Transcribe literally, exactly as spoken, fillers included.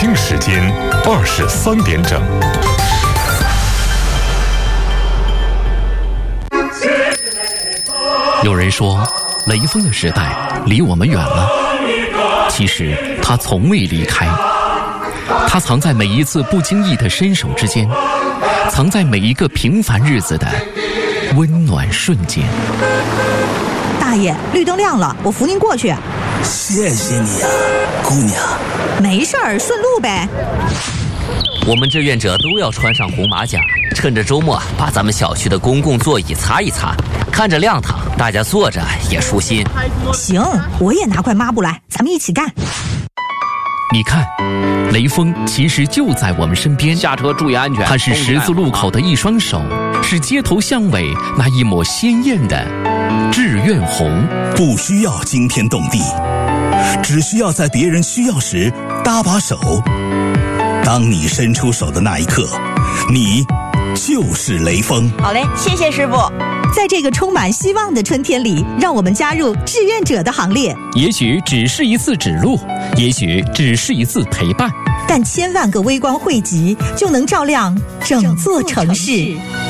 京时间二十三点整。 有人说，雷锋的时代离我们远了，其实他从未离开，他藏在每一次不经意的伸手之间，藏在每一个平凡日子的温暖瞬间。 大爷，绿灯亮了，我扶您过去。 谢谢你呀、啊，姑娘。 没事儿，顺路呗。 我们志愿者都要穿上红马甲，趁着周末把咱们小区的公共座椅擦一擦，看着亮堂，大家坐着也舒心。 行，我也拿块抹布来，咱们一起干。 你看，雷锋其实就在我们身边。 下车注意安全。 他是十字路口的一双手，是街头巷尾那一抹鲜艳的志愿红。 不需要惊天动地，只需要在别人需要时搭把手。当你伸出手的那一刻，你就是雷锋。 好嘞，谢谢师傅。 在这个充满希望的春天里，让我们加入志愿者的行列。 也许只是一次指路，也许只是一次陪伴， 但千万个微光汇集，就能照亮整座城市。